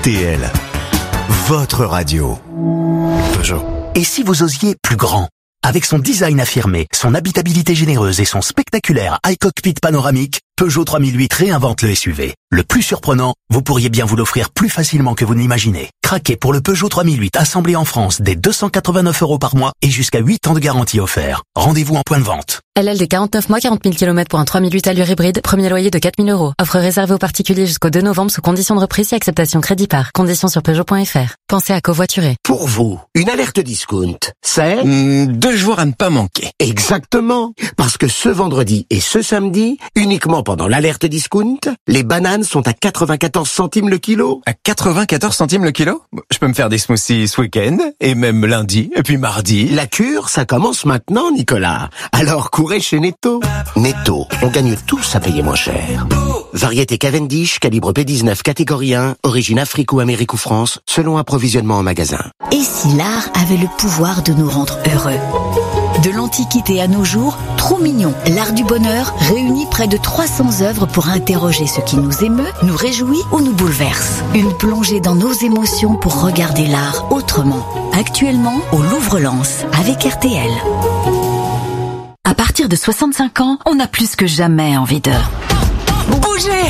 RTL, votre radio. Peugeot. Et si vous osiez plus grand? Avec son design affirmé, son habitabilité généreuse et son spectaculaire iCockpit panoramique, Peugeot 3008 réinvente le SUV. Le plus surprenant, vous pourriez bien vous l'offrir plus facilement que vous n'imaginez. Craquez pour le Peugeot 3008 assemblé en France dès 289 € par mois et jusqu'à 8 ans de garantie offert. Rendez-vous en point de vente. LL de 49 mois, 40 000 km pour un 3008 allure hybride, premier loyer de 4 000 €. Offre réservée aux particuliers jusqu'au 2 novembre sous conditions de reprise et acceptation crédit par. Conditions sur Peugeot.fr. Pensez à covoiturer. Pour vous, une alerte discount, c'est 2 jours à ne pas manquer. Exactement. Parce que ce vendredi et ce samedi, uniquement pendant l'alerte discount, les bananes sont à 94 centimes le kilo. À 94 centimes le kilo? Je peux me faire des smoothies ce week-end, et même lundi, et puis mardi. La cure, ça commence maintenant, Nicolas. Alors courez chez Netto. Netto, on gagne tous à payer moins cher. Variété Cavendish, calibre P19, catégorie 1, origine Afrique ou Amérique ou France, selon approvisionnement en magasin. Et si l'art avait le pouvoir de nous rendre heureux? De l'Antiquité à nos jours, Trop Mignon, l'art du bonheur, réunit près de 300 œuvres pour interroger ce qui nous émeut, nous réjouit ou nous bouleverse. Une plongée dans nos émotions pour regarder l'art autrement. Actuellement, au Louvre-Lens, avec RTL. À partir de 65 ans, on a plus que jamais envie de bouger.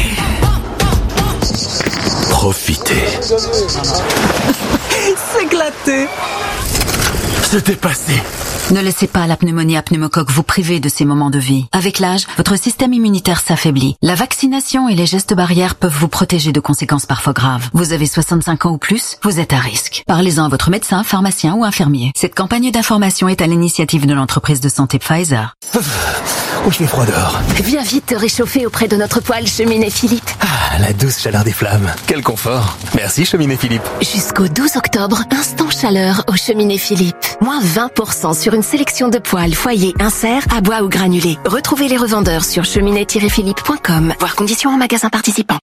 Profitez. S'éclater. Se dépasser. Ne laissez pas la pneumonie à pneumocoque vous priver de ces moments de vie. Avec l'âge, votre système immunitaire s'affaiblit. La vaccination et les gestes barrières peuvent vous protéger de conséquences parfois graves. Vous avez 65 ans ou plus, vous êtes à risque. Parlez-en à votre médecin, pharmacien ou infirmier. Cette campagne d'information est à l'initiative de l'entreprise de santé Pfizer. Oh, il fait froid dehors. Viens vite te réchauffer auprès de notre poêle Cheminée Philippe. Ah, la douce chaleur des flammes. Quel confort. Merci, Cheminée Philippe. Jusqu'au 12 octobre, instant chaleur au Cheminée Philippe. Moins 20% sur une sélection de poêles, foyers, inserts, à bois ou granulés. Retrouvez les revendeurs sur cheminée-philippe.com. Voir conditions en magasin participant.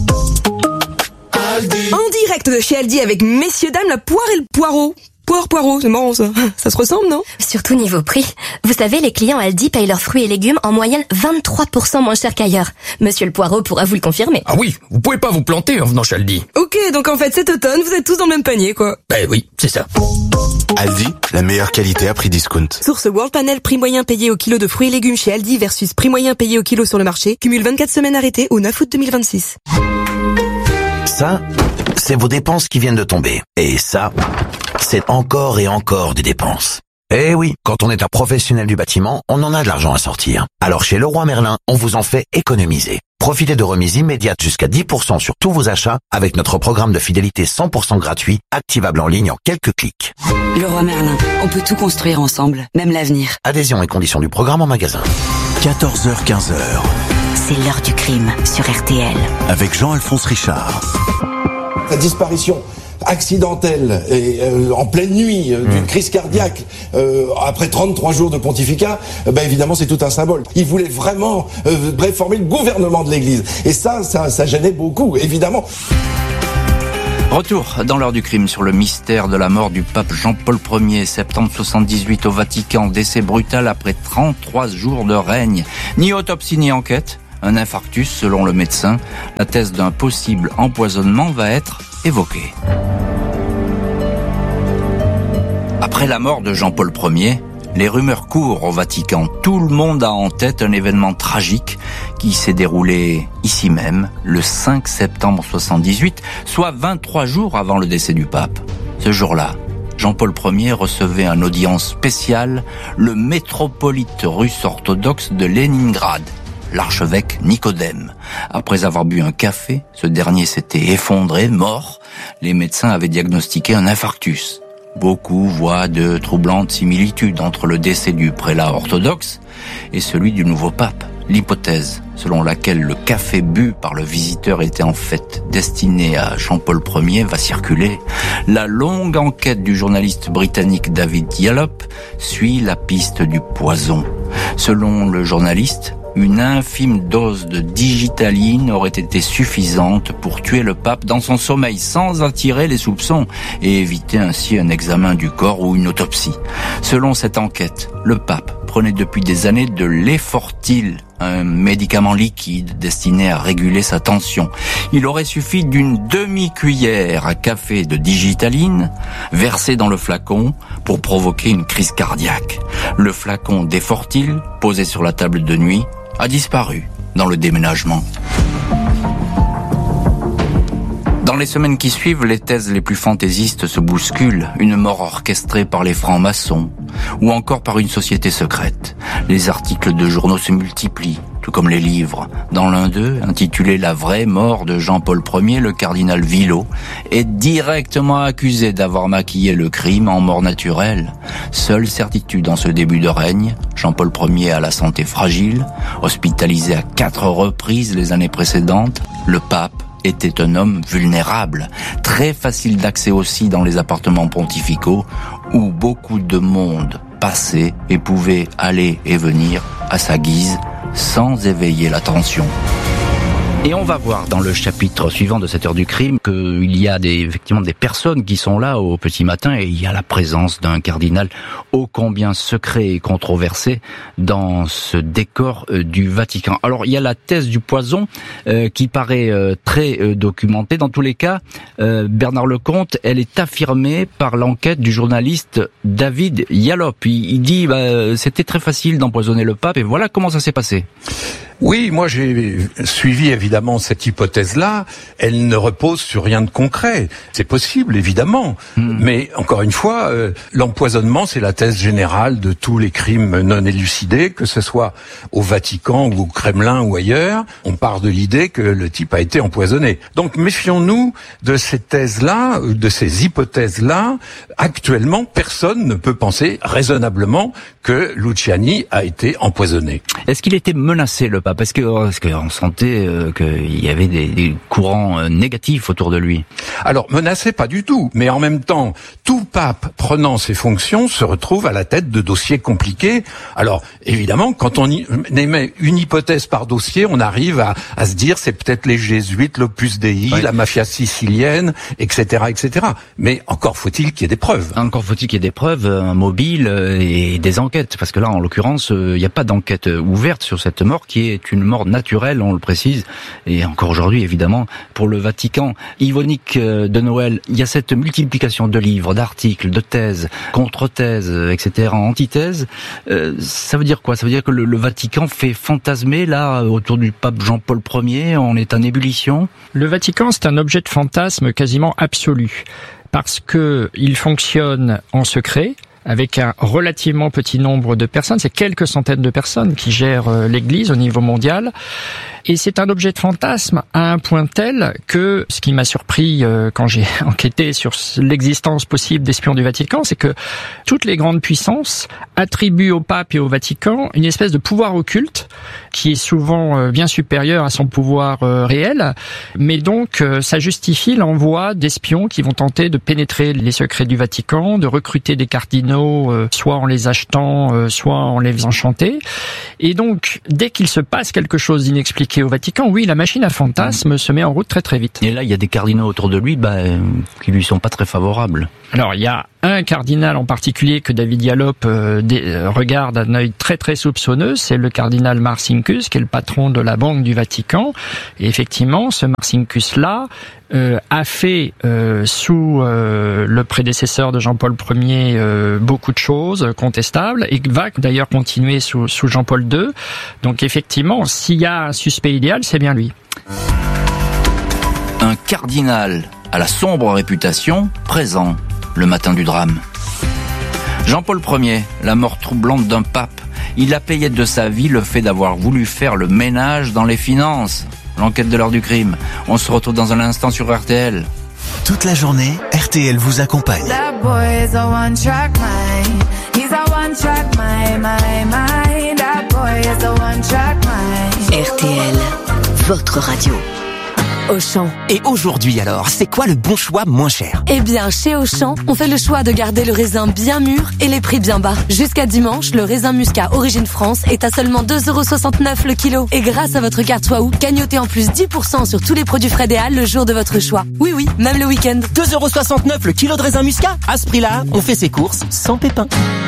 En direct de chez Aldi avec messieurs dames la poire et le poireau. Poireau, c'est marrant ça. Ça se ressemble, non? Surtout niveau prix. Vous savez, les clients Aldi payent leurs fruits et légumes en moyenne 23% moins cher qu'ailleurs. Monsieur le Poireau pourra vous le confirmer. Ah oui, vous pouvez pas vous planter en venant chez Aldi. Ok, donc en fait cet automne, vous êtes tous dans le même panier, quoi. Ben oui, c'est ça. Aldi, la meilleure qualité à prix discount. Source World Panel, prix moyen payé au kilo de fruits et légumes chez Aldi versus prix moyen payé au kilo sur le marché. Cumule 24 semaines arrêtées au 9 août 2026. Ça, c'est vos dépenses qui viennent de tomber. Et ça, c'est encore et encore des dépenses. Eh oui, quand on est un professionnel du bâtiment, on en a de l'argent à sortir. Alors chez Leroy Merlin, on vous en fait économiser. Profitez de remises immédiates jusqu'à 10% sur tous vos achats avec notre programme de fidélité 100% gratuit, activable en ligne en quelques clics. Leroy Merlin, on peut tout construire ensemble, même l'avenir. Adhésion et conditions du programme en magasin. 14h-15h. C'est l'heure du crime sur RTL. Avec Jean-Alphonse Richard. La disparition accidentelle et en pleine nuit d'une crise cardiaque après 33 jours de pontificat, évidemment c'est tout un symbole. Il voulait vraiment réformer le gouvernement de l'Église et ça gênait beaucoup, évidemment. Retour dans l'heure du crime sur le mystère de la mort du pape Jean-Paul Ier, septembre 78 au Vatican, décès brutal après 33 jours de règne. Ni autopsie ni enquête, un infarctus selon le médecin. La thèse d'un possible empoisonnement va être évoquée. Après la mort de Jean-Paul Ier, les rumeurs courent au Vatican. Tout le monde a en tête un événement tragique qui s'est déroulé ici même, le 5 septembre 78, soit 23 jours avant le décès du pape. Ce jour-là, Jean-Paul Ier recevait en audience spéciale le métropolite russe orthodoxe de Leningrad, l'archevêque Nicodème. Après avoir bu un café, ce dernier s'était effondré, mort. Les médecins avaient diagnostiqué un infarctus. Beaucoup voient de troublantes similitudes entre le décès du prélat orthodoxe et celui du nouveau pape. L'hypothèse selon laquelle le café bu par le visiteur était en fait destiné à Jean-Paul Ier va circuler. La longue enquête du journaliste britannique David Yallop suit la piste du poison. Selon le journaliste, une infime dose de digitaline aurait été suffisante pour tuer le pape dans son sommeil sans attirer les soupçons et éviter ainsi un examen du corps ou une autopsie. Selon cette enquête, le pape prenait depuis des années de l'Efortil, un médicament liquide destiné à réguler sa tension. Il aurait suffi d'une demi-cuillère à café de digitaline versée dans le flacon pour provoquer une crise cardiaque. Le flacon d'Efortil, posé sur la table de nuit, a disparu dans le déménagement. Dans les semaines qui suivent, les thèses les plus fantaisistes se bousculent. Une mort orchestrée par les francs-maçons ou encore par une société secrète. Les articles de journaux se multiplient, tout comme les livres. Dans l'un d'eux, intitulé « La vraie mort de Jean-Paul Ier », le cardinal Villot est directement accusé d'avoir maquillé le crime en mort naturelle. Seule certitude en ce début de règne, Jean-Paul Ier a la santé fragile, hospitalisé à 4 reprises les années précédentes. Le pape était un homme vulnérable, très facile d'accès aussi dans les appartements pontificaux, où beaucoup de monde passait et pouvait aller et venir à sa guise, sans éveiller l'attention. Et on va voir dans le chapitre suivant de cette heure du crime qu'il y a effectivement des personnes qui sont là au petit matin et il y a la présence d'un cardinal ô combien secret et controversé dans ce décor du Vatican. Alors il y a la thèse du poison qui paraît très documentée. Dans tous les cas, Bernard Lecomte, elle est affirmée par l'enquête du journaliste David Yallop. Il dit c'était très facile d'empoisonner le pape et voilà comment ça s'est passé. Oui, moi j'ai suivi évidemment cette hypothèse-là. Elle ne repose sur rien de concret. C'est possible, évidemment. Mais encore une fois, l'empoisonnement, c'est la thèse générale de tous les crimes non élucidés, que ce soit au Vatican ou au Kremlin ou ailleurs. On part de l'idée que le type a été empoisonné. Donc méfions-nous de ces thèses-là, de ces hypothèses-là. Actuellement, personne ne peut penser raisonnablement que Luciani a été empoisonné. Est-ce qu'il était menacé, le pape? Parce qu'on sentait qu'il y avait des courants négatifs autour de lui. Alors, menacé, pas du tout. Mais en même temps, tout pape prenant ses fonctions se retrouve à la tête de dossiers compliqués. Alors, évidemment, quand on émet une hypothèse par dossier, on arrive à se dire c'est peut-être les jésuites, l'Opus Dei, la mafia sicilienne, etc., etc. Mais encore faut-il qu'il y ait des preuves. Encore faut-il qu'il y ait des preuves, un mobile et des enquêtes. Parce que là, en l'occurrence, il n'y a pas d'enquête ouverte sur cette mort qui est une mort naturelle, on le précise, et encore aujourd'hui, évidemment, pour le Vatican. Yvonique de Noël, il y a cette multiplication de livres, d'articles, de thèses, contre-thèses, etc., antithèses. Ça veut dire quoi? Ça veut dire que le Vatican fait fantasmer, là, autour du pape Jean-Paul Ier, on est en ébullition? Le Vatican, c'est un objet de fantasme quasiment absolu, parce que il fonctionne en secret, avec un relativement petit nombre de personnes, c'est quelques centaines de personnes qui gèrent l'Église au niveau mondial. Et c'est un objet de fantasme à un point tel que, ce qui m'a surpris quand j'ai enquêté sur l'existence possible d'espions du Vatican, c'est que toutes les grandes puissances attribuent au pape et au Vatican une espèce de pouvoir occulte qui est souvent bien supérieur à son pouvoir réel. Mais donc, ça justifie l'envoi d'espions qui vont tenter de pénétrer les secrets du Vatican, de recruter des cardinaux, soit en les achetant, soit en les faisant chanter. Et donc, dès qu'il se passe quelque chose d'inexpliqué au Vatican, oui, la machine à fantasmes se met en route très très vite. Et là, il y a des cardinaux autour de lui qui lui sont pas très favorables. Alors, il y a un cardinal en particulier que David Yallop regarde d'un œil très très soupçonneux, c'est le cardinal Marcinkus, qui est le patron de la Banque du Vatican. Et effectivement, ce Marcinkus-là a fait sous le prédécesseur de Jean-Paul Ier beaucoup de choses contestables et va d'ailleurs continuer sous Jean-Paul II. Donc effectivement, s'il y a un suspect idéal, c'est bien lui. Un cardinal à la sombre réputation présent le matin du drame. Jean-Paul Ier, la mort troublante d'un pape. Il a payé de sa vie le fait d'avoir voulu faire le ménage dans les finances. L'enquête de l'heure du crime. On se retrouve dans un instant sur RTL. Toute la journée, RTL vous accompagne. RTL, votre radio. Auchan. Et aujourd'hui alors, c'est quoi le bon choix moins cher? Eh bien, chez Auchan, on fait le choix de garder le raisin bien mûr et les prix bien bas. Jusqu'à dimanche, le raisin muscat Origine France est à seulement 2,69€ le kilo. Et grâce à votre carte Waouh, gagnotez en plus 10% sur tous les produits frais des Halles le jour de votre choix. Oui, même le week-end. 2,69€ le kilo de raisin muscat? À ce prix-là, on fait ses courses sans pépin.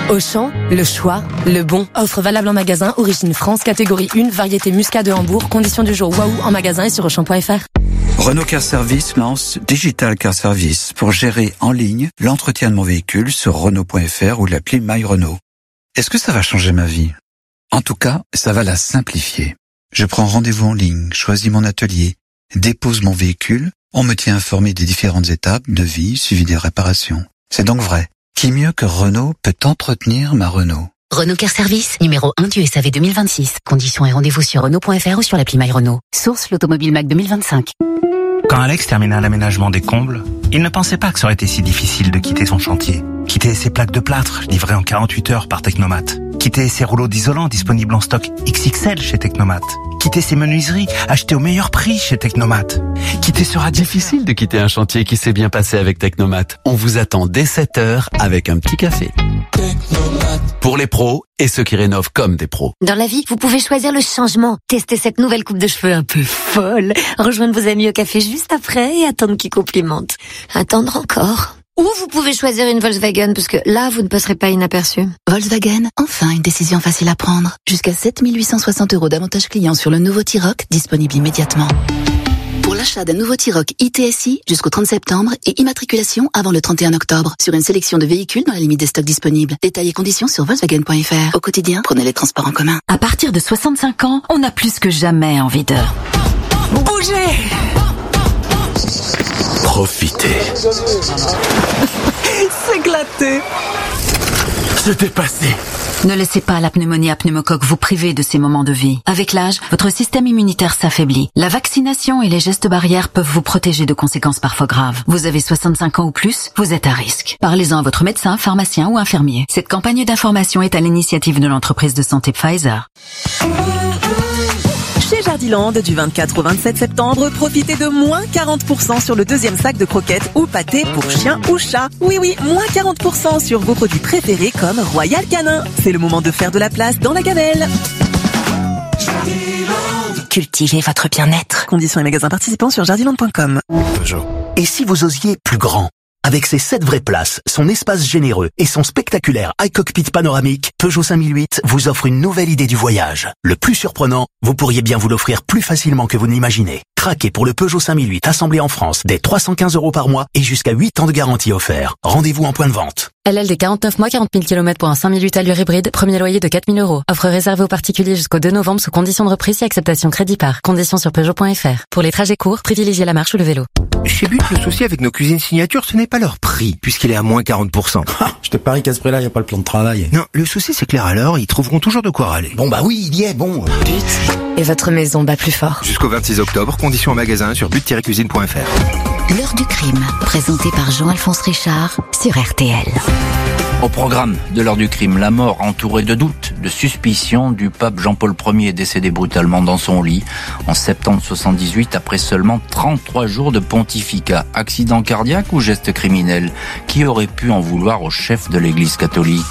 Auchan, le choix, le bon. Offre valable en magasin, origine France, catégorie 1, variété Muscat de Hambourg, conditions du jour Waouh en magasin et sur Auchan.fr. Renault Car Service lance Digital Car Service pour gérer en ligne l'entretien de mon véhicule sur Renault.fr ou l'appli My Renault. Est-ce que ça va changer ma vie? En tout cas, ça va la simplifier. Je prends rendez-vous en ligne, choisis mon atelier, dépose mon véhicule, on me tient informé des différentes étapes de vie suivi des réparations. C'est donc vrai. Qui mieux que Renault peut entretenir ma Renault? Renault Car Service, numéro 1 du SAV 2026. Conditions et rendez-vous sur Renault.fr ou sur l'appli My Renault. Source l'Automobile Mac 2025. Quand Alex terminait l'aménagement des combles, il ne pensait pas que ça aurait été si difficile de quitter son chantier. Quitter ses plaques de plâtre livrées en 48 heures par Technomat. Quitter ses rouleaux d'isolant disponibles en stock XXL chez Technomat. Quitter ses menuiseries achetées au meilleur prix chez Technomat. Quitter sera difficile de quitter un chantier qui s'est bien passé avec Technomat. On vous attend dès 7h avec un petit café. Pour les pros et ceux qui rénovent comme des pros. Dans la vie, vous pouvez choisir le changement. Tester cette nouvelle coupe de cheveux un peu folle. Rejoindre vos amis au café juste après et attendre qu'ils complimentent. Attendre encore. Ou vous pouvez choisir une Volkswagen parce que là, vous ne passerez pas inaperçu. Volkswagen, enfin une décision facile à prendre. Jusqu'à 7 860 € d'avantages clients sur le nouveau T-Roc, disponible immédiatement. Pour l'achat d'un nouveau T-Roc ITSI jusqu'au 30 septembre et immatriculation avant le 31 octobre sur une sélection de véhicules dans la limite des stocks disponibles. Détails et conditions sur Volkswagen.fr. Au quotidien, prenez les transports en commun. À partir de 65 ans, on a plus que jamais envie de bouger. Profitez. S'éclater. Se dépasser. Ne laissez pas la pneumonie à pneumocoque vous priver de ces moments de vie. Avec l'âge, votre système immunitaire s'affaiblit. La vaccination et les gestes barrières peuvent vous protéger de conséquences parfois graves. Vous avez 65 ans ou plus, vous êtes à risque. Parlez-en à votre médecin, pharmacien ou infirmier. Cette campagne d'information est à l'initiative de l'entreprise de santé Pfizer. Chez Jardiland, du 24 au 27 septembre, profitez de moins 40% sur le deuxième sac de croquettes ou pâtés pour chien ou chat. Oui, moins 40% sur vos produits préférés comme Royal Canin. C'est le moment de faire de la place dans la gamelle. Cultivez votre bien-être. Conditions et magasins participants sur jardiland.com. Et si vous osiez plus grand? Avec ses 7 vraies places, son espace généreux et son spectaculaire iCockpit panoramique, Peugeot 5008 vous offre une nouvelle idée du voyage. Le plus surprenant, vous pourriez bien vous l'offrir plus facilement que vous ne l'imaginez. Craquez pour le Peugeot 5008 assemblé en France dès 315 € par mois et jusqu'à 8 ans de garantie offert. Rendez-vous en point de vente. LLD 49 mois, 40 000 km pour un 5008 allure hybride, premier loyer de 4 000 €. Offre réservée aux particuliers jusqu'au 2 novembre sous condition de reprise et acceptation crédit par. Conditions sur Peugeot.fr. Pour les trajets courts, privilégiez la marche ou le vélo. Chez But, le souci avec nos cuisines signature, ce n'est pas leur prix, puisqu'il est à moins 40%. Je te parie qu'à ce prix-là, il n'y a pas le plan de travail. Non, le souci c'est que les râleurs, ils trouveront toujours de quoi râler. Bon bah oui, il y est, bon. Et votre maison bat plus fort. Jusqu'au 26 octobre, conditions en magasin sur but-cuisine.fr. L'heure du crime, présenté par Jean-Alphonse Richard sur RTL. Au programme de l'heure du crime, la mort entourée de doutes, de suspicions du pape Jean-Paul Ier décédé brutalement dans son lit en septembre 78 après seulement 33 jours de pontificat. Accident cardiaque ou geste criminel? Qui aurait pu en vouloir au chef de l'Église catholique?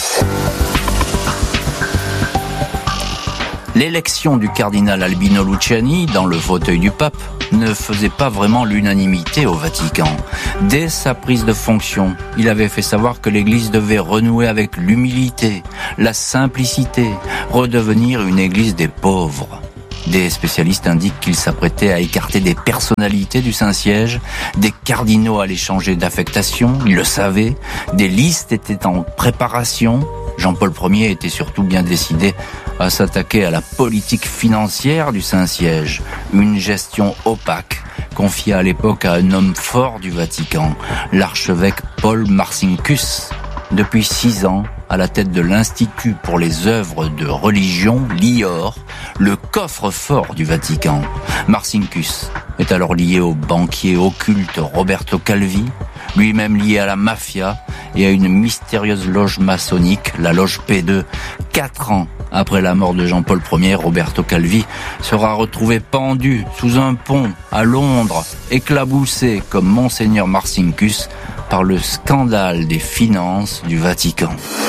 L'élection du cardinal Albino Luciani dans le fauteuil du pape ne faisait pas vraiment l'unanimité au Vatican. Dès sa prise de fonction, il avait fait savoir que l'Église devait renouer avec l'humilité, la simplicité, redevenir une Église des pauvres. Des spécialistes indiquent qu'il s'apprêtait à écarter des personnalités du Saint-Siège, des cardinaux allaient changer d'affectation, il le savait, des listes étaient en préparation. Jean-Paul Ier était surtout bien décidé à s'attaquer à la politique financière du Saint-Siège, une gestion opaque confiée à l'époque à un homme fort du Vatican, l'archevêque Paul Marcinkus. Depuis 6 ans, à la tête de l'Institut pour les œuvres de religion, l'IOR, le coffre-fort du Vatican. Marcinkus est alors lié au banquier occulte Roberto Calvi, lui-même lié à la mafia et à une mystérieuse loge maçonnique, la loge P2. 4 ans après la mort de Jean-Paul Ier, Roberto Calvi sera retrouvé pendu sous un pont à Londres, éclaboussé comme Monseigneur Marcinkus par le scandale des finances du Vatican.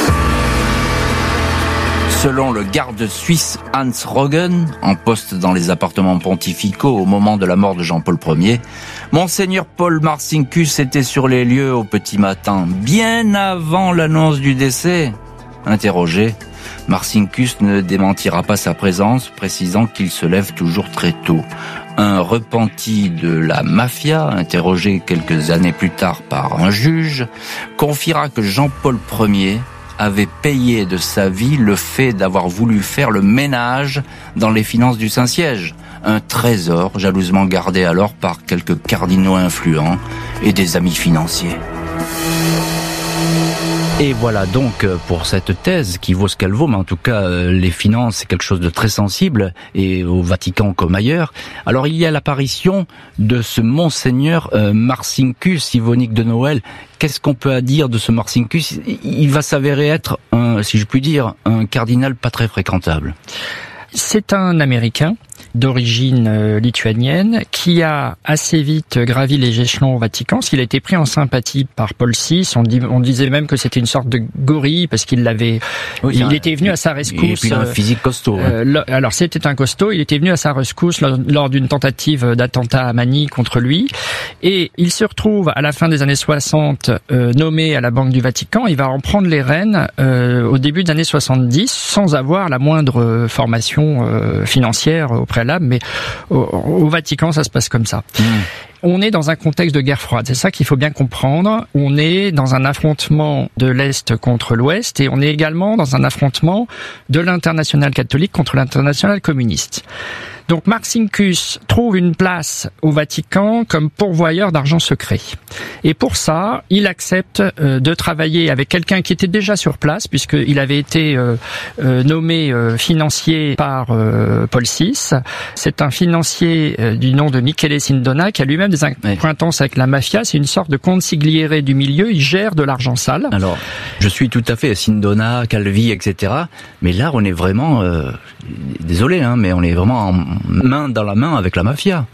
Selon le garde suisse Hans Roggen, en poste dans les appartements pontificaux au moment de la mort de Jean-Paul Ier, Monseigneur Paul Marcinkus était sur les lieux au petit matin, bien avant l'annonce du décès. Interrogé, Marcinkus ne démentira pas sa présence, précisant qu'il se lève toujours très tôt. Un repenti de la mafia, interrogé quelques années plus tard par un juge, confiera que Jean-Paul Ier avait payé de sa vie le fait d'avoir voulu faire le ménage dans les finances du Saint-Siège, un trésor jalousement gardé alors par quelques cardinaux influents et des amis financiers. Et voilà donc pour cette thèse qui vaut ce qu'elle vaut, mais en tout cas les finances c'est quelque chose de très sensible, et au Vatican comme ailleurs. Alors il y a l'apparition de ce monseigneur Marcinkus, Yvonique de Noël. Qu'est-ce qu'on peut dire de ce Marcinkus? Il va s'avérer être, si je puis dire, un cardinal pas très fréquentable. C'est un Américain d'origine lituanienne qui a assez vite gravi les échelons au Vatican, parce qu'il a été pris en sympathie par Paul VI. On disait même que c'était une sorte de gorille parce qu'il l'avait. Oui, il était venu à sa rescousse. Et puis il a un physique costaud. Alors c'était un costaud. Il était venu à sa rescousse lors d'une tentative d'attentat à Manille contre lui, et il se retrouve à la fin des années 60 nommé à la Banque du Vatican. Il va en prendre les rênes au début des années 70 sans avoir la moindre formation financière au préalable, mais au Vatican ça se passe comme ça. On est dans un contexte de guerre froide, c'est ça qu'il faut bien comprendre. On est dans un affrontement de l'Est contre l'Ouest, et on est également dans un affrontement de l'internationale catholique contre l'internationale communiste. Donc Marcinkus trouve une place au Vatican comme pourvoyeur d'argent secret. Et pour ça, il accepte de travailler avec quelqu'un qui était déjà sur place, puisqu'il avait été nommé financier par Paul VI. C'est un financier du nom de Michele Sindona qui a lui-même des acquaintances avec la mafia. C'est une sorte de consigliere du milieu. Il gère de l'argent sale. Alors, je suis tout à fait Sindona, Calvi, etc. Mais là, on est vraiment... désolé, mais on est vraiment main dans la main avec la mafia.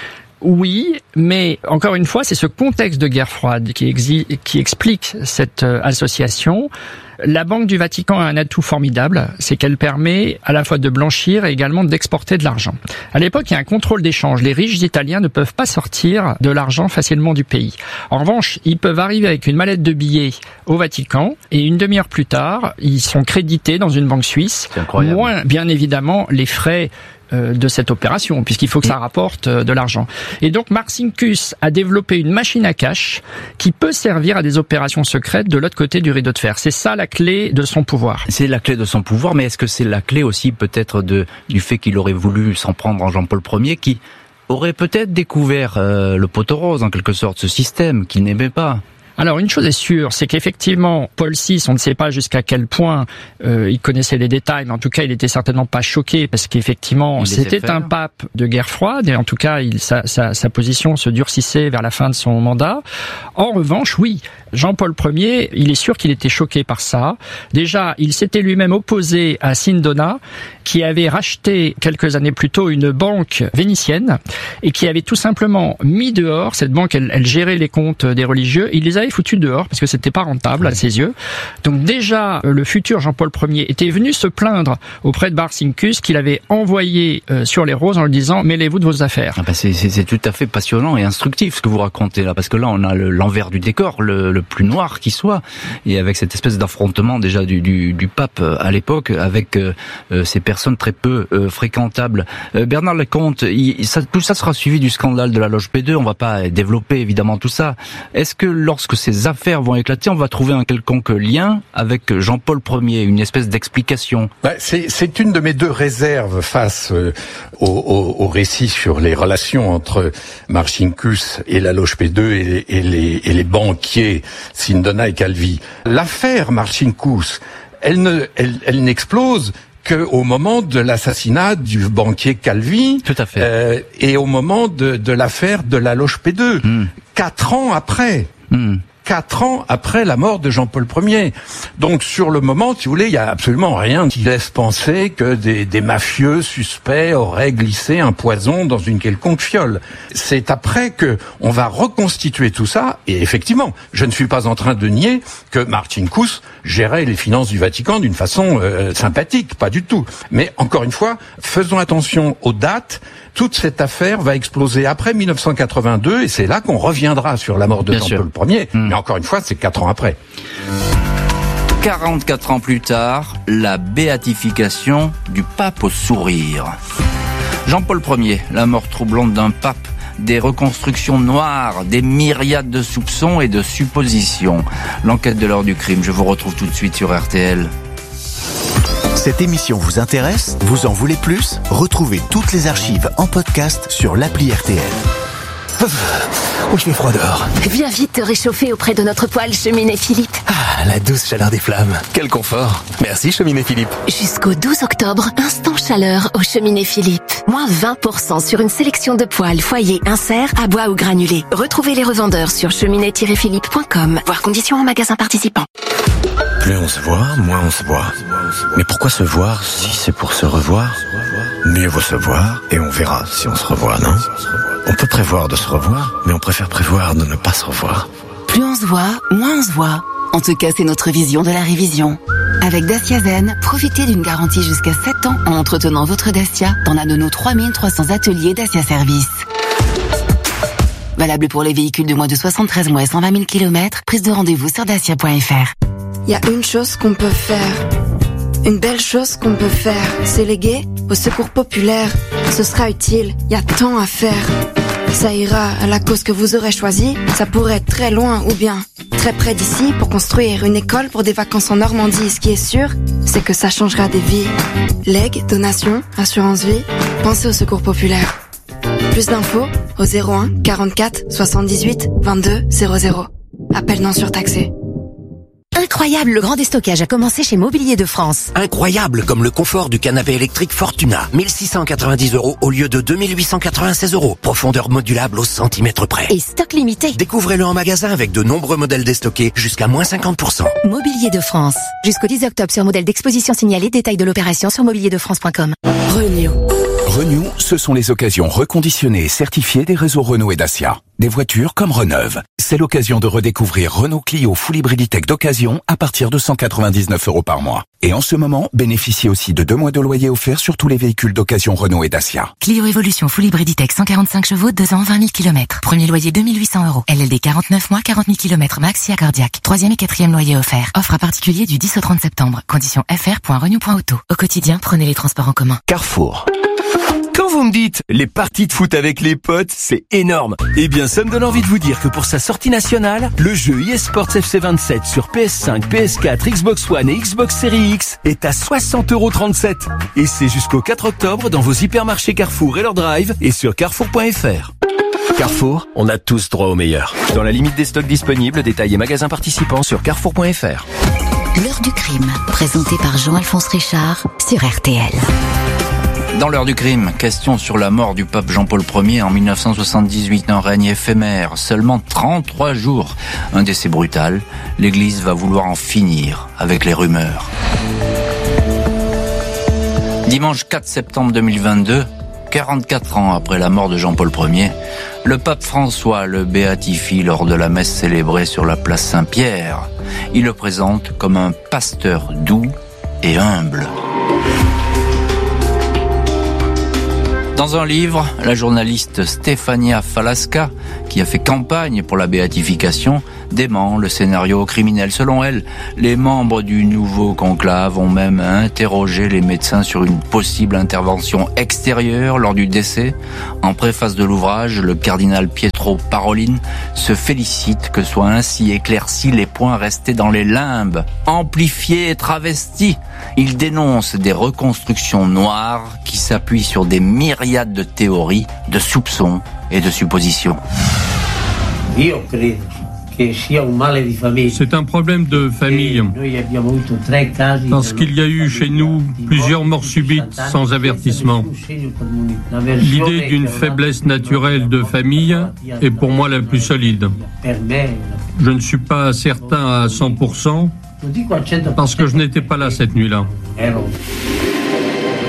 Oui, mais encore une fois, c'est ce contexte de guerre froide qui explique cette association. La Banque du Vatican a un atout formidable, c'est qu'elle permet à la fois de blanchir et également d'exporter de l'argent. À l'époque, il y a un contrôle d'échange. Les riches italiens ne peuvent pas sortir de l'argent facilement du pays. En revanche, ils peuvent arriver avec une mallette de billets au Vatican, et une demi-heure plus tard, ils sont crédités dans une banque suisse. C'est incroyable. Moins, bien évidemment, les frais de cette opération, puisqu'il faut que ça rapporte de l'argent. Et donc Marcinkus a développé une machine à cash qui peut servir à des opérations secrètes de l'autre côté du rideau de fer. C'est ça la clé de son pouvoir. C'est la clé de son pouvoir, mais est-ce que c'est la clé aussi peut-être du fait qu'il aurait voulu s'en prendre en Jean-Paul Ier, qui aurait peut-être découvert le poteau rose en quelque sorte, ce système qu'il n'aimait pas? Alors une chose est sûre, c'est qu'effectivement Paul VI, on ne sait pas jusqu'à quel point il connaissait les détails, mais en tout cas il était certainement pas choqué, parce qu'effectivement c'était un pape de guerre froide, et en tout cas sa position se durcissait vers la fin de son mandat. En revanche, oui, Jean-Paul Ier, il est sûr qu'il était choqué par ça. Déjà, il s'était lui-même opposé à Sindona, qui avait racheté quelques années plus tôt une banque vénitienne, et qui avait tout simplement mis dehors, cette banque elle gérait les comptes des religieux, il les avait foutus dehors parce que c'était pas rentable à ses yeux. Donc déjà, le futur Jean-Paul Ier était venu se plaindre auprès de Marcinkus, qu'il avait envoyé sur les roses en lui disant « mêlez-vous de vos affaires ». C'est tout à fait passionnant et instructif ce que vous racontez là, parce que là on a l'envers du décor, le plus noir qui soit, et avec cette espèce d'affrontement déjà du pape à l'époque avec ces personnes très peu fréquentables. Bernard Lecomte, tout ça sera suivi du scandale de la loge P2, on va pas développer évidemment tout ça. Est-ce que lorsque ces affaires vont éclater, on va trouver un quelconque lien avec Jean-Paul Ier, une espèce d'explication? C'est une de mes deux réserves face au récit sur les relations entre Marcinkus et la loge P2 et les banquiers Sindona et Calvi. L'affaire Marcinkus, elle n'explose qu'au moment de l'assassinat du banquier Calvi. Tout à fait. Et au moment de l'affaire de la loge P2. 4 ans après. 4 ans après la mort de Jean-Paul Ier. Donc sur le moment, si vous voulez, il y a absolument rien qui laisse penser que des mafieux suspects auraient glissé un poison dans une quelconque fiole. C'est après que on va reconstituer tout ça, et effectivement, je ne suis pas en train de nier que Marcinkus gérait les finances du Vatican d'une façon sympathique, pas du tout. Mais encore une fois, faisons attention aux dates. Toute cette affaire va exploser après 1982, et c'est là qu'on reviendra sur la mort de Jean-Paul Ier. Mais encore une fois, c'est 4 ans après. 44 ans plus tard, la béatification du pape au sourire. Jean-Paul Ier, la mort troublante d'un pape, des reconstructions noires, des myriades de soupçons et de suppositions. L'enquête de l'heure du crime, je vous retrouve tout de suite sur RTL. Cette émission vous intéresse ? Vous en voulez plus ? Retrouvez toutes les archives en podcast sur l'appli RTL. Oh, il fait froid dehors. Viens vite te réchauffer auprès de notre poêle Cheminée Philippe. Ah, la douce chaleur des flammes. Quel confort. Merci Cheminée Philippe. Jusqu'au 12 octobre, instant chaleur au Cheminée Philippe. Moins 20% sur une sélection de poêles, foyers, inserts, à bois ou granulés. Retrouvez les revendeurs sur cheminée-philippe.com. Voir conditions en magasin participant. Plus on se voit, moins on se voit. Mais pourquoi se voir si c'est pour se revoir ? Mieux vaut se voir et on verra si on se revoit, non ? On peut prévoir de se revoir, mais on préfère prévoir de ne pas se revoir. Plus on se voit, moins on se voit. En tout cas, c'est notre vision de la révision. Avec Dacia Zen, profitez d'une garantie jusqu'à 7 ans en entretenant votre Dacia dans l'un de nos 3300 ateliers Dacia Service. Valable pour les véhicules de moins de 73 mois et 120 000 km, prise de rendez-vous sur dacia.fr. Il y a une chose qu'on peut faire. Une belle chose qu'on peut faire, c'est léguer au secours populaire. Ce sera utile, il y a tant à faire. Ça ira à la cause que vous aurez choisie. Ça pourrait être très loin ou bien très près d'ici pour construire une école pour des vacances en Normandie. Ce qui est sûr, c'est que ça changera des vies. Legs, donations, assurance vie, pensez au secours populaire. Plus d'infos au 01 44 78 22 00. Appel non surtaxé. Incroyable, le grand déstockage a commencé chez Mobilier de France. Incroyable, comme le confort du canapé électrique Fortuna. 1690 € au lieu de 2896 €. Profondeur modulable au centimètre près. Et stock limité. Découvrez-le en magasin avec de nombreux modèles déstockés jusqu'à moins 50%. Mobilier de France. Jusqu'au 10 octobre sur modèle d'exposition signalé. Détail de l'opération sur mobilierdefrance.com. Renew. Renew, ce sont les occasions reconditionnées et certifiées des réseaux Renault et Dacia. Des voitures comme Reneuve. C'est l'occasion de redécouvrir Renault Clio Full Hybrid Tech d'occasion à partir de 199 € par mois. Et en ce moment, bénéficiez aussi de 2 mois de loyer offerts sur tous les véhicules d'occasion Renault et Dacia. Clio Evolution Full Hybrid Tech 145 chevaux, 2 ans, 20 000 km. Premier loyer 2800 €. LLD 49 mois, 40 000 km max, si cardiaque. 3e et 4e loyer offert. Offre à particulier du 10 au 30 septembre. Conditions fr.renew.auto. Au quotidien, prenez les transports en commun. Carrefour. Quand vous me dites les parties de foot avec les potes, c'est énorme. Eh bien, ça me donne envie de vous dire que pour sa sortie nationale, le jeu eSports FC27 sur PS5, PS4, Xbox One et Xbox Series X est à 60,37 €. Et c'est jusqu'au 4 octobre dans vos hypermarchés Carrefour et leur drive et sur carrefour.fr. Carrefour, on a tous droit au meilleur. Dans la limite des stocks disponibles, détails et magasins participants sur carrefour.fr. L'heure du crime, présenté par Jean-Alphonse Richard sur RTL. Dans l'heure du crime, question sur la mort du pape Jean-Paul Ier en 1978, un règne éphémère, seulement 33 jours. Un décès brutal, l'Église va vouloir en finir avec les rumeurs. Dimanche 4 septembre 2022, 44 ans après la mort de Jean-Paul Ier, le pape François le béatifie lors de la messe célébrée sur la place Saint-Pierre. Il le présente comme un pasteur doux et humble. Dans un livre, la journaliste Stefania Falasca, qui a fait campagne pour la béatification, dément le scénario criminel. Selon elle, les membres du nouveau conclave ont même interrogé les médecins sur une possible intervention extérieure lors du décès. En préface de l'ouvrage, le cardinal Pietro Parolin se félicite que soient ainsi éclaircis les points restés dans les limbes, amplifiés et travestis. Il dénonce des reconstructions noires qui s'appuient sur des myriades de théories, de soupçons et de suppositions. C'est un problème de famille, parce qu'il y a eu chez nous plusieurs morts subites sans avertissement. L'idée d'une faiblesse naturelle de famille est pour moi la plus solide. Je ne suis pas certain à 100%, parce que je n'étais pas là cette nuit-là.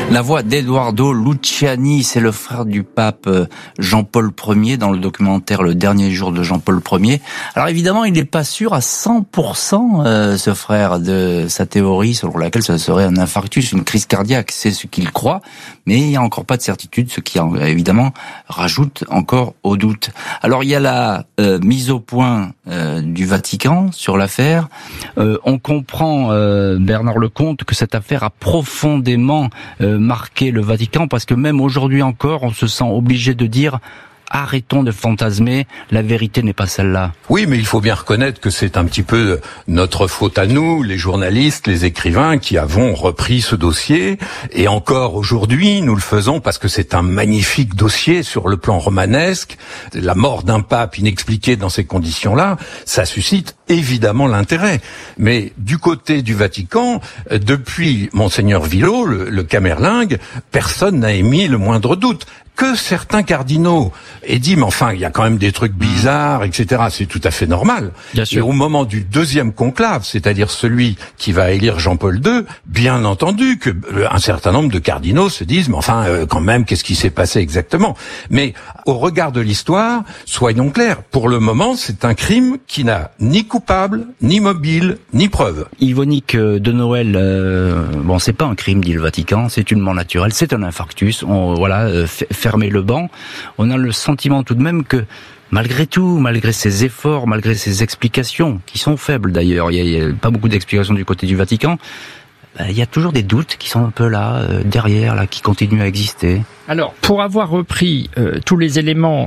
La voix d'Edoardo Luciani, c'est le frère du pape Jean-Paul Ier dans le documentaire Le Dernier Jour de Jean-Paul Ier. Alors évidemment, il n'est pas sûr à 100% ce frère de sa théorie selon laquelle ce serait un infarctus, une crise cardiaque. C'est ce qu'il croit, mais il n'y a encore pas de certitude, ce qui évidemment rajoute encore au doute. Alors il y a la mise au point du Vatican sur l'affaire. On comprend, Bernard Lecomte, que cette affaire a profondément marqué le Vatican, parce que même aujourd'hui encore, on se sent obligé de dire arrêtons de fantasmer, la vérité n'est pas celle-là. Oui, mais il faut bien reconnaître que c'est un petit peu notre faute à nous, les journalistes, les écrivains, qui avons repris ce dossier. Et encore aujourd'hui, nous le faisons parce que c'est un magnifique dossier sur le plan romanesque. La mort d'un pape inexpliquée dans ces conditions-là, ça suscite évidemment l'intérêt. Mais du côté du Vatican, depuis Monseigneur Villot, le camerlingue, personne n'a émis le moindre doute. Que certains cardinaux aient dit, mais enfin, il y a quand même des trucs bizarres, etc., c'est tout à fait normal. Bien sûr. Et au moment du deuxième conclave, c'est-à-dire celui qui va élire Jean-Paul II, bien entendu que un certain nombre de cardinaux se disent, mais enfin, quand même, qu'est-ce qui s'est passé exactement? Mais au regard de l'histoire, soyons clairs, pour le moment, c'est un crime qui n'a ni coupable, ni mobile, ni preuve. Yvonique de Noël, bon, c'est pas un crime, dit le Vatican, c'est une mort naturelle, c'est un infarctus, fermer le banc. On a le sentiment tout de même que malgré tout, malgré ses efforts, malgré ses explications, qui sont faibles d'ailleurs, il y a pas beaucoup d'explications du côté du Vatican, il y a toujours des doutes qui sont un peu là, derrière, là, qui continuent à exister. Alors, pour avoir repris tous les éléments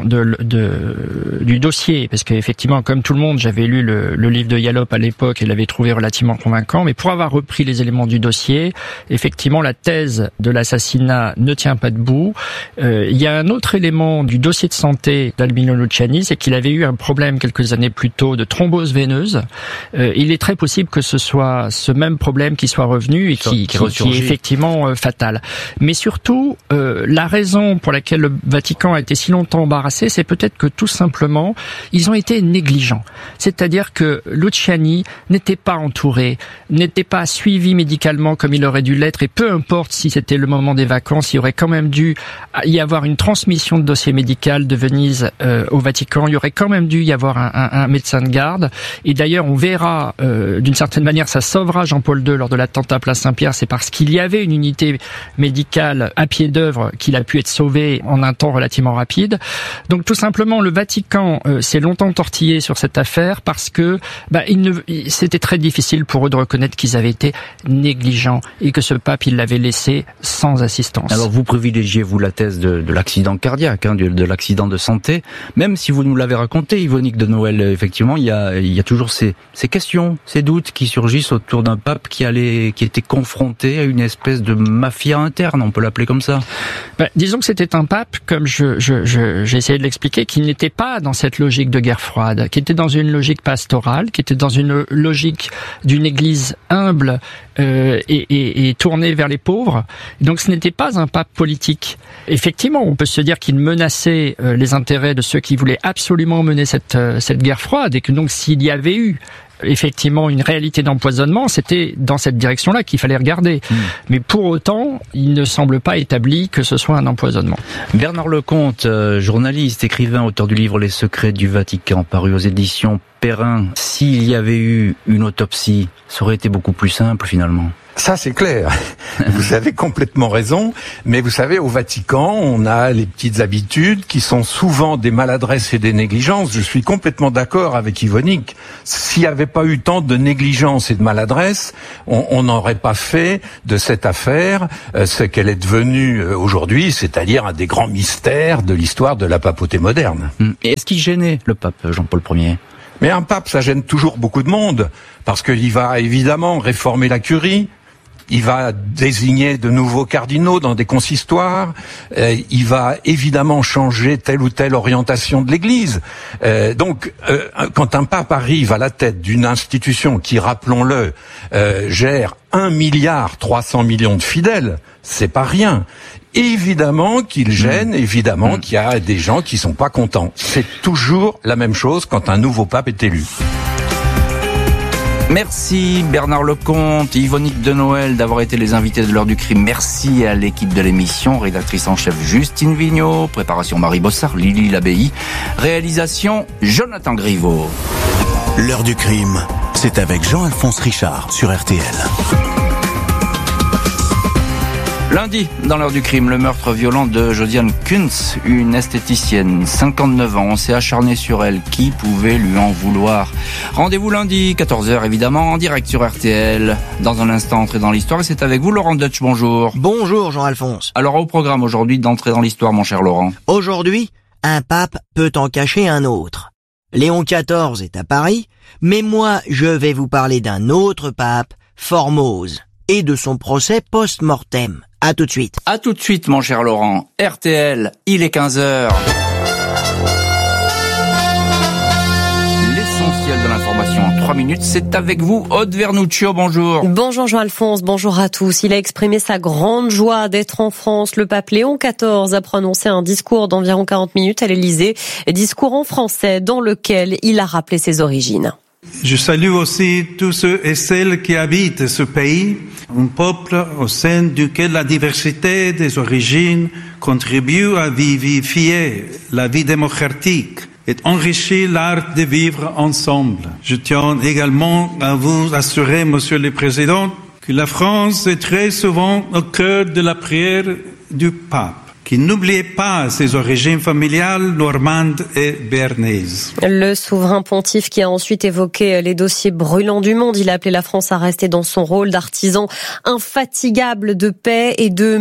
du dossier, parce qu'effectivement, comme tout le monde, j'avais lu le livre de Yallop à l'époque et l'avais trouvé relativement convaincant, mais pour avoir repris les éléments du dossier, effectivement, la thèse de l'assassinat ne tient pas debout. Il y a un autre élément du dossier de santé d'Albino Luciani, c'est qu'il avait eu un problème quelques années plus tôt de thrombose veineuse. Il est très possible que ce soit ce même problème qui soit revenu et qui est effectivement fatal. Mais surtout, la raison pour laquelle le Vatican a été si longtemps embarrassé, c'est peut-être que tout simplement, ils ont été négligents. C'est-à-dire que Luciani n'était pas entouré, n'était pas suivi médicalement comme il aurait dû l'être, et peu importe si c'était le moment des vacances, il aurait quand même dû y avoir une transmission de dossier médical de Venise au Vatican, il y aurait quand même dû y avoir un médecin de garde. Et d'ailleurs, on verra, d'une certaine manière, ça sauvera Jean-Paul II lors de l'attentat Place Saint-Pierre, c'est parce qu'il y avait une unité médicale à pied d'œuvre qu'il a pu être sauvé en un temps relativement rapide. Donc tout simplement, le Vatican s'est longtemps tortillé sur cette affaire parce que c'était très difficile pour eux de reconnaître qu'ils avaient été négligents et que ce pape, il l'avait laissé sans assistance. Alors vous privilégiez, vous, la thèse de l'accident cardiaque, de l'accident de santé, même si vous nous l'avez raconté, Yvonique de Noël, effectivement, il y a toujours ces questions, ces doutes qui surgissent autour d'un pape qui était confronté à une espèce de mafia interne, on peut l'appeler comme ça. Disons que c'était un pape, comme j'ai essayé de l'expliquer, qui n'était pas dans cette logique de guerre froide, qui était dans une logique pastorale, qui était dans une logique d'une église humble et tournée vers les pauvres. Donc ce n'était pas un pape politique. Effectivement, on peut se dire qu'il menaçait les intérêts de ceux qui voulaient absolument mener cette guerre froide, et que donc s'il y avait eu effectivement une réalité d'empoisonnement, c'était dans cette direction-là qu'il fallait regarder. Mais pour autant, il ne semble pas établi que ce soit un empoisonnement. Bernard Lecomte, journaliste, écrivain, auteur du livre Les Secrets du Vatican, paru aux éditions Perrin. S'il y avait eu une autopsie, ça aurait été beaucoup plus simple finalement. Ça, c'est clair. Vous avez complètement raison. Mais vous savez, au Vatican, on a les petites habitudes qui sont souvent des maladresses et des négligences. Je suis complètement d'accord avec Yvonique. S'il n'y avait pas eu tant de négligence et de maladresse, on n'aurait pas fait de cette affaire ce qu'elle est devenue aujourd'hui, c'est-à-dire un des grands mystères de l'histoire de la papauté moderne. Et est-ce qu'il gênait le pape Jean-Paul Ier ? Mais un pape, ça gêne toujours beaucoup de monde, parce qu'il va évidemment réformer la curie. Il va désigner de nouveaux cardinaux dans des consistoires. Il va évidemment changer telle ou telle orientation de l'Église. Donc, quand un pape arrive à la tête d'une institution qui, rappelons-le, gère 1,3 milliard de fidèles, c'est pas rien. Évidemment qu'il gêne, évidemment qu'il y a des gens qui sont pas contents. C'est toujours la même chose quand un nouveau pape est élu. Merci Bernard Lecomte, Yvonique de Noël d'avoir été les invités de l'heure du crime. Merci à l'équipe de l'émission, rédactrice en chef Justine Vignot, préparation Marie Bossard, Lily Labbaye, réalisation Jonathan Griveaux. L'heure du crime, c'est avec Jean-Alphonse Richard sur RTL. Lundi, dans l'heure du crime, le meurtre violent de Josiane Kuntz, une esthéticienne, 59 ans. On s'est acharné sur elle. Qui pouvait lui en vouloir? Rendez-vous lundi, 14h évidemment, en direct sur RTL. Dans un instant, entrer dans l'histoire. Et c'est avec vous, Laurent Deutsch. Bonjour. Bonjour, Jean-Alphonse. Alors, au programme aujourd'hui d'entrer dans l'histoire, mon cher Laurent. Aujourd'hui, un pape peut en cacher un autre. Léon XIV est à Paris, mais moi, je vais vous parler d'un autre pape, Formose, et de son procès post-mortem. À tout de suite. À tout de suite, mon cher Laurent. RTL, il est 15h. L'essentiel de l'information en 3 minutes, c'est avec vous, Aude Vernuccio, bonjour. Bonjour Jean-Alphonse, bonjour à tous. Il a exprimé sa grande joie d'être en France. Le pape Léon XIV a prononcé un discours d'environ 40 minutes à l'Élysée, discours en français dans lequel il a rappelé ses origines. Je salue aussi tous ceux et celles qui habitent ce pays, un peuple au sein duquel la diversité des origines contribue à vivifier la vie démocratique et enrichir l'art de vivre ensemble. Je tiens également à vous assurer, Monsieur le Président, que la France est très souvent au cœur de la prière du pape, qui n'oubliait pas ses origines familiales normandes et béarnaises. Le souverain pontife qui a ensuite évoqué les dossiers brûlants du monde. Il a appelé la France à rester dans son rôle d'artisan infatigable de paix et de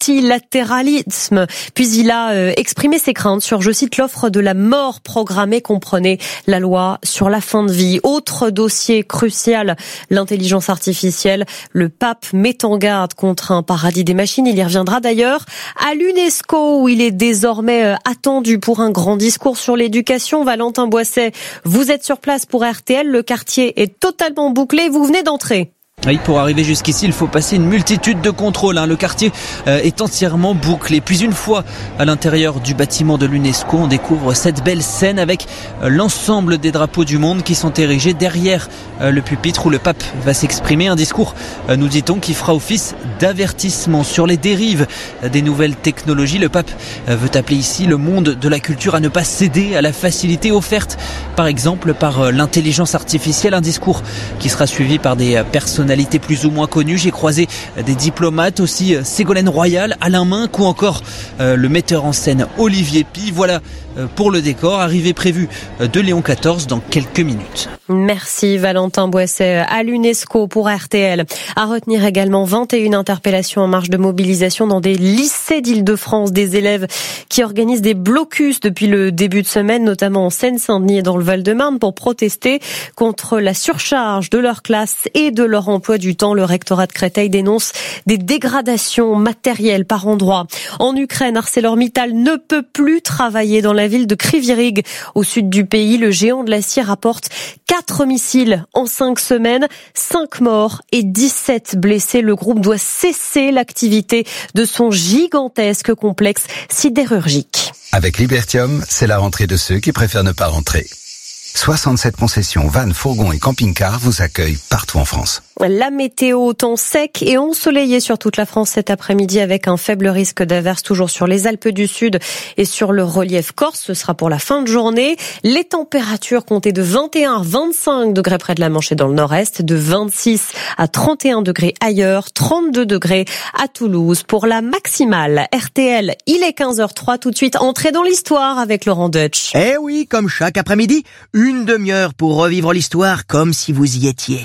multilatéralisme. Puis il a exprimé ses craintes sur, je cite, l'offre de la mort programmée comprenait la loi sur la fin de vie. Autre dossier crucial, l'intelligence artificielle. Le pape met en garde contre un paradis des machines. Il y reviendra d'ailleurs à l'UNESCO, où il est désormais attendu pour un grand discours sur l'éducation. Valentin Boisset, vous êtes sur place pour RTL. Le quartier est totalement bouclé. Vous venez d'entrer. Oui, pour arriver jusqu'ici, il faut passer une multitude de contrôles. Le quartier est entièrement bouclé. Puis une fois à l'intérieur du bâtiment de l'UNESCO, on découvre cette belle scène avec l'ensemble des drapeaux du monde qui sont érigés derrière le pupitre où le pape va s'exprimer. Un discours, nous dit-on, qui fera office d'avertissement sur les dérives des nouvelles technologies. Le pape veut appeler ici le monde de la culture à ne pas céder à la facilité offerte, par exemple, par l'intelligence artificielle. Un discours qui sera suivi par des personnalités plus ou moins connues. J'ai croisé des diplomates aussi, Ségolène Royal, Alain Minc ou encore le metteur en scène Olivier Py. Voilà pour le décor, arrivée prévue de Léon XIV dans quelques minutes. Merci Valentin Boisset à l'UNESCO pour RTL. À retenir également 21 interpellations en marge de mobilisation dans des lycées d'Île-de-France, des élèves qui organisent des blocus depuis le début de semaine, notamment en Seine-Saint-Denis et dans le Val-de-Marne, pour protester contre la surcharge de leur classe et de leur emploi du temps. Le rectorat de Créteil dénonce des dégradations matérielles par endroits. En Ukraine, ArcelorMittal ne peut plus travailler dans la ville de Kryvyi-Rih, au sud du pays. Le géant de l'acier rapporte 4 missiles en 5 semaines, 5 morts et 17 blessés. Le groupe doit cesser l'activité de son gigantesque complexe sidérurgique. Avec Libertium, c'est la rentrée de ceux qui préfèrent ne pas rentrer. 67 concessions, vannes, fourgons et camping-cars vous accueillent partout en France. La météo, temps sec et ensoleillé sur toute la France cet après-midi avec un faible risque d'averse toujours sur les Alpes du Sud et sur le relief corse. Ce sera pour la fin de journée. Les températures comptées de 21 à 25 degrés près de la Manche et dans le nord-est, de 26 à 31 degrés ailleurs, 32 degrés à Toulouse. Pour la maximale, RTL, il est 15h03. Tout de suite, entrée dans l'histoire avec Laurent Deutsch. Eh oui, comme chaque après-midi, une demi-heure pour revivre l'histoire comme si vous y étiez.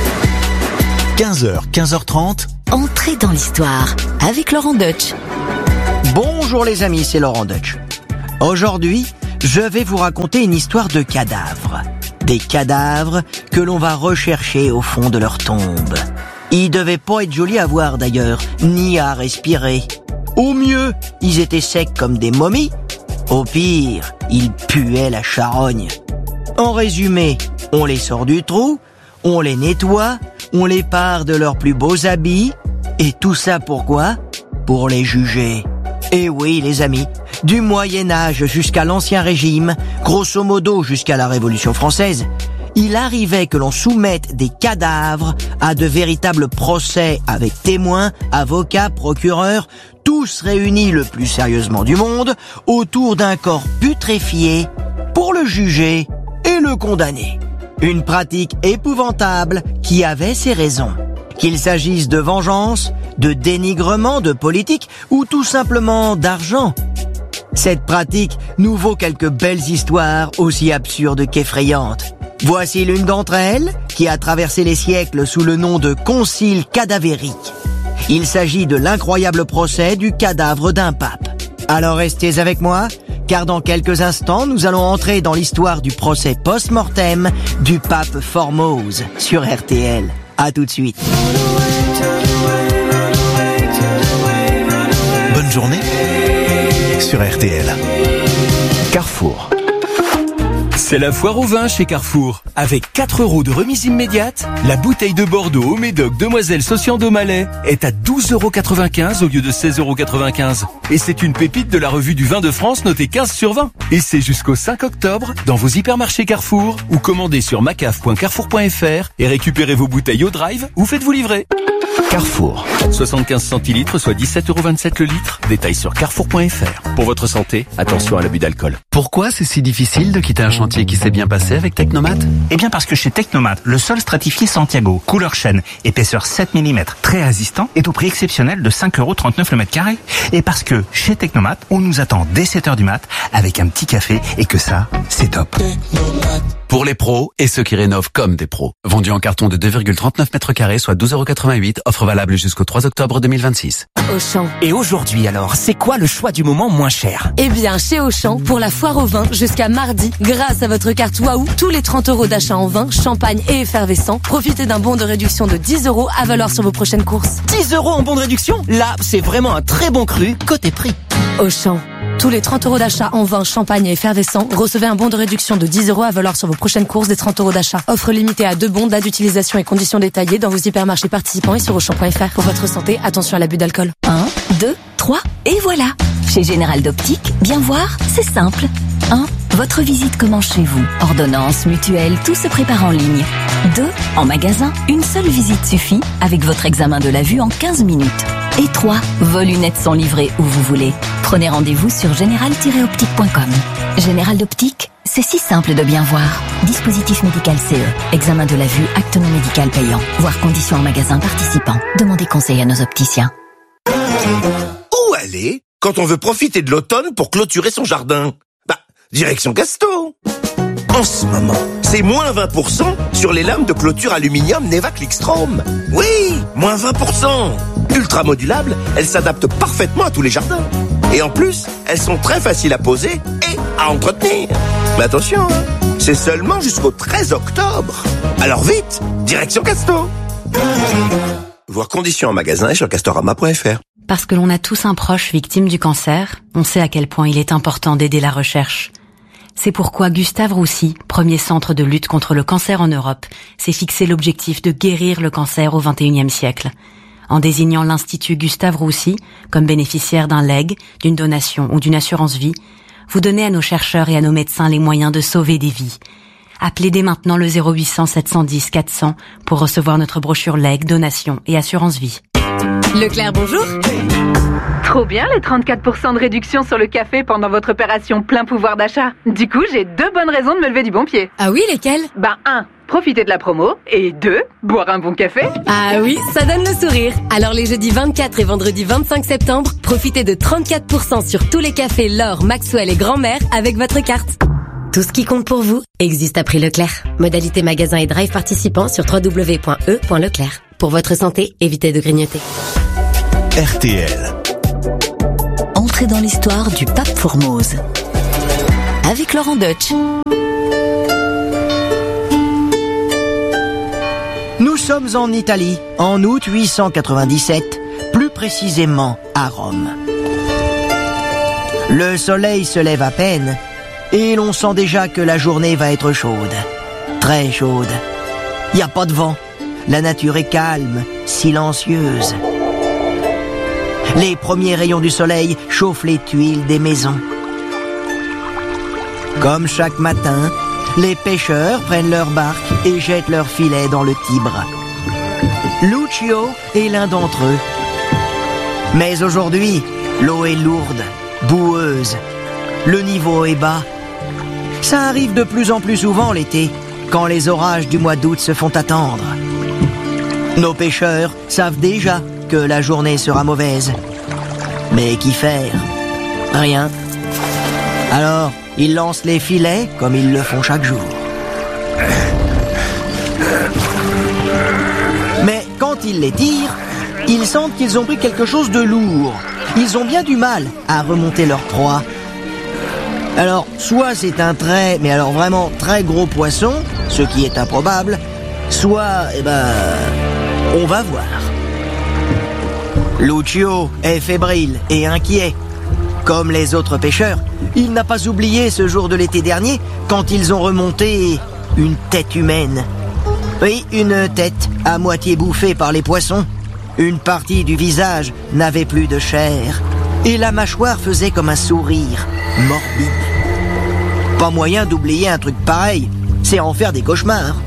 15h, 15h30. Entrez dans l'histoire avec Laurent Deutsch. Bonjour les amis, c'est Laurent Deutsch. Aujourd'hui, je vais vous raconter une histoire de cadavres. Des cadavres que l'on va rechercher au fond de leur tombe. Ils devaient pas être jolis à voir d'ailleurs, ni à respirer. Au mieux, ils étaient secs comme des momies. Au pire, ils puaient la charogne. En résumé, on les sort du trou, on les nettoie, on les pare de leurs plus beaux habits, et tout ça pourquoi ? Pour les juger. Et oui, les amis, du Moyen-Âge jusqu'à l'Ancien Régime, grosso modo jusqu'à la Révolution française, il arrivait que l'on soumette des cadavres à de véritables procès avec témoins, avocats, procureurs, tous réunis le plus sérieusement du monde autour d'un corps putréfié pour le juger et le condamner. Une pratique épouvantable qui avait ses raisons. Qu'il s'agisse de vengeance, de dénigrement, de politique ou tout simplement d'argent. Cette pratique nous vaut quelques belles histoires aussi absurdes qu'effrayantes. Voici l'une d'entre elles qui a traversé les siècles sous le nom de concile cadavérique. Il s'agit de l'incroyable procès du cadavre d'un pape. Alors restez avec moi, car dans quelques instants, nous allons entrer dans l'histoire du procès post-mortem du pape Formose sur RTL. À tout de suite. Bonne journée sur RTL. Carrefour. C'est la foire au vin chez Carrefour. Avec 4 € de remise immédiate, la bouteille de Bordeaux au Médoc Demoiselle Saucian d'Aumalais est à 12,95 € au lieu de 16,95 €. Et c'est une pépite de la revue du vin de France notée 15 sur 20. Et c'est jusqu'au 5 octobre dans vos hypermarchés Carrefour ou commandez sur macaf.carrefour.fr et récupérez vos bouteilles au drive ou faites-vous livrer. Carrefour. 75 centilitres, soit 17,27 € le litre. Détail sur carrefour.fr. Pour votre santé, attention à l'abus d'alcool. Pourquoi c'est si difficile de quitter un chantier qui s'est bien passé avec Technomat ? Eh bien parce que chez Technomat, le sol stratifié Santiago, couleur chêne, épaisseur 7 mm, très résistant, est au prix exceptionnel de 5,39 € le mètre carré. Et parce que chez Technomat, on nous attend dès 7h du mat avec un petit café et que ça, c'est top. Pour les pros et ceux qui rénovent comme des pros. Vendu en carton de 2,39 m², soit 12,88 €. Offre valable jusqu'au 3 octobre 2026. Auchan. Et aujourd'hui alors, c'est quoi le choix du moment moins cher ? Eh bien, chez Auchan, pour la foire au vin, jusqu'à mardi, grâce à votre carte Waouh, tous les 30 € d'achat en vin, champagne et effervescent, profitez d'un bon de réduction de 10 € à valoir sur vos prochaines courses. 10 € en bon de réduction ? Là, c'est vraiment un très bon cru côté prix. Auchan. Tous les 30 € d'achat en vin, champagne et effervescent, recevez un bon de réduction de 10 € à valoir sur vos prochaines courses des 30 € d'achat. Offre limitée à 2 bons, date d'utilisation et conditions détaillées dans vos hypermarchés participants et sur Auchan.fr. Pour votre santé, attention à l'abus d'alcool. 1, 2, 3, et voilà. Chez Général d'Optique, bien voir, c'est simple. 1. Votre visite commence chez vous. Ordonnance, mutuelle, tout se prépare en ligne. 2. En magasin, une seule visite suffit avec votre examen de la vue en 15 minutes. Et 3. Vos lunettes sont livrées où vous voulez. Prenez rendez-vous sur général-optique.com. Général d'Optique, c'est si simple de bien voir. Dispositif médical CE. Examen de la vue, acte non médical payant. Voir conditions en magasin participant. Demandez conseil à nos opticiens. Où aller quand on veut profiter de l'automne pour clôturer son jardin ? Direction Casto. En ce moment, c'est moins 20% sur les lames de clôture aluminium Neva Clickstrom. Oui, moins 20%. Ultra modulables, elles s'adaptent parfaitement à tous les jardins. Et en plus, elles sont très faciles à poser et à entretenir. Mais attention, c'est seulement jusqu'au 13 octobre. Alors vite, direction Casto. Voir conditions en magasin et sur castorama.fr. Parce que l'on a tous un proche victime du cancer, on sait à quel point il est important d'aider la recherche. C'est pourquoi Gustave Roussy, premier centre de lutte contre le cancer en Europe, s'est fixé l'objectif de guérir le cancer au XXIe siècle. En désignant l'Institut Gustave Roussy comme bénéficiaire d'un legs, d'une donation ou d'une assurance vie, vous donnez à nos chercheurs et à nos médecins les moyens de sauver des vies. Appelez dès maintenant le 0800 710 400 pour recevoir notre brochure legs, donation et assurance vie. Leclerc, bonjour. Trop bien les 34% de réduction sur le café pendant votre opération plein pouvoir d'achat. Du coup, j'ai 2 bonnes raisons de me lever du bon pied. Ah oui, lesquelles ? 1, profiter de la promo. Et 2, boire un bon café. Ah oui, ça donne le sourire. Alors les jeudis 24 et vendredi 25 septembre, profitez de 34% sur tous les cafés L'Or, Maxwell et Grand-Mère avec votre carte. Tout ce qui compte pour vous existe à prix Leclerc. Modalité magasin et drive participants sur www.e.leclerc. Pour votre santé, évitez de grignoter. RTL. Entrez dans l'histoire du pape Formose. Avec Laurent Deutsch. Nous sommes en Italie, en août 897, plus précisément à Rome. Le soleil se lève à peine, et l'on sent déjà que la journée va être chaude. Très chaude. Il n'y a pas de vent. La nature est calme, silencieuse. Les premiers rayons du soleil chauffent les tuiles des maisons. Comme chaque matin, les pêcheurs prennent leur barque et jettent leurs filets dans le Tibre. Lucio est l'un d'entre eux. Mais aujourd'hui, l'eau est lourde, boueuse. Le niveau est bas. Ça arrive de plus en plus souvent l'été, quand les orages du mois d'août se font attendre. Nos pêcheurs savent déjà que la journée sera mauvaise. Mais qu'y faire? Rien. Alors, ils lancent les filets comme ils le font chaque jour. Mais quand ils les tirent, ils sentent qu'ils ont pris quelque chose de lourd. Ils ont bien du mal à remonter leur proie. Alors, soit c'est un mais alors vraiment très gros poisson, ce qui est improbable, soit, on va voir. Lucio est fébrile et inquiet. Comme les autres pêcheurs, il n'a pas oublié ce jour de l'été dernier quand ils ont remonté une tête humaine. Oui, une tête à moitié bouffée par les poissons. Une partie du visage n'avait plus de chair et la mâchoire faisait comme un sourire morbide. Pas moyen d'oublier un truc pareil, c'est en faire des cauchemars.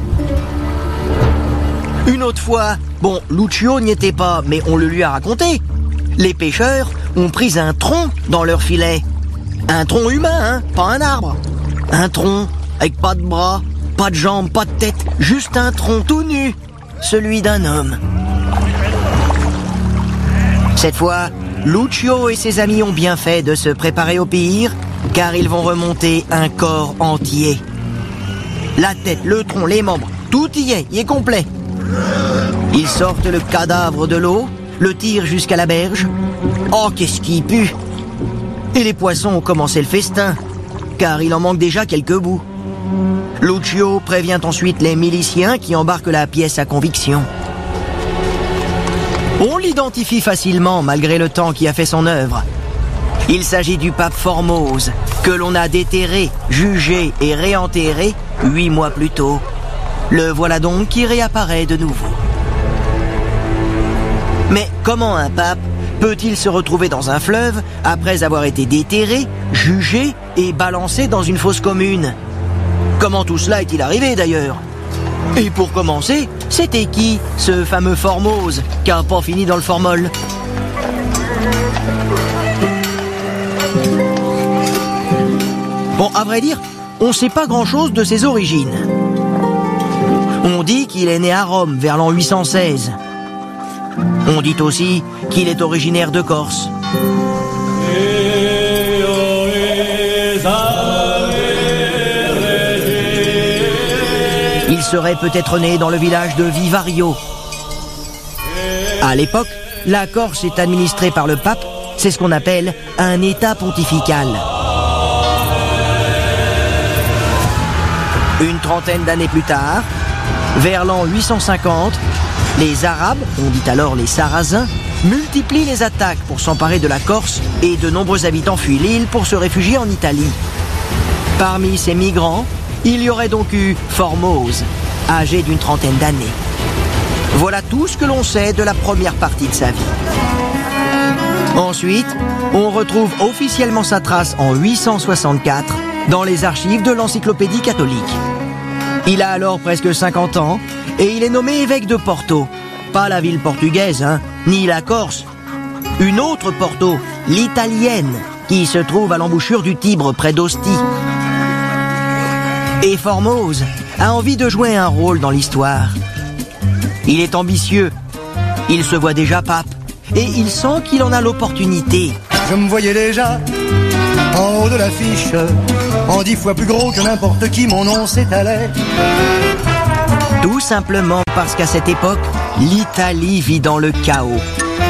Une autre fois, Lucio n'y était pas, mais on le lui a raconté. Les pêcheurs ont pris un tronc dans leur filet. Un tronc humain, pas un arbre. Un tronc avec pas de bras, pas de jambes, pas de tête, juste un tronc tout nu, celui d'un homme. Cette fois, Lucio et ses amis ont bien fait de se préparer au pire, car ils vont remonter un corps entier. La tête, le tronc, les membres, tout y est complet. Ils sortent le cadavre de l'eau, le tirent jusqu'à la berge. Oh, qu'est-ce qui pue! Et les poissons ont commencé le festin, car il en manque déjà quelques bouts. Lucio prévient ensuite les miliciens qui embarquent la pièce à conviction. On l'identifie facilement malgré le temps qui a fait son œuvre. Il s'agit du pape Formose, que l'on a déterré, jugé et réenterré 8 mois plus tôt. Le voilà donc qui réapparaît de nouveau. Mais comment un pape peut-il se retrouver dans un fleuve après avoir été déterré, jugé et balancé dans une fosse commune? Comment tout cela est-il arrivé d'ailleurs? Et pour commencer, c'était qui, ce fameux Formose, qui n'a pas fini dans le formol? Bon, à vrai dire, on ne sait pas grand-chose de ses origines. On dit qu'il est né à Rome vers l'an 816. On dit aussi qu'il est originaire de Corse. Il serait peut-être né dans le village de Vivario. À l'époque, la Corse est administrée par le pape, c'est ce qu'on appelle un état pontifical. Une trentaine d'années plus tard, vers l'an 850, les Arabes, on dit alors les Sarrasins, multiplient les attaques pour s'emparer de la Corse et de nombreux habitants fuient l'île pour se réfugier en Italie. Parmi ces migrants, il y aurait donc eu Formose, âgé d'une trentaine d'années. Voilà tout ce que l'on sait de la première partie de sa vie. Ensuite, on retrouve officiellement sa trace en 864 dans les archives de l'Encyclopédie catholique. Il a alors presque 50 ans et il est nommé évêque de Porto. Pas la ville portugaise, ni la Corse. Une autre Porto, l'italienne, qui se trouve à l'embouchure du Tibre près d'Ostie. Et Formose a envie de jouer un rôle dans l'histoire. Il est ambitieux, il se voit déjà pape, et il sent qu'il en a l'opportunité. Je me voyais déjà en haut de l'affiche, en 10 fois plus gros que n'importe qui, mon nom s'étalait. Tout simplement parce qu'à cette époque, l'Italie vit dans le chaos.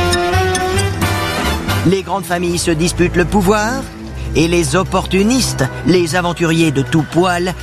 Les grandes familles se disputent le pouvoir, et les opportunistes, les aventuriers de tout poil,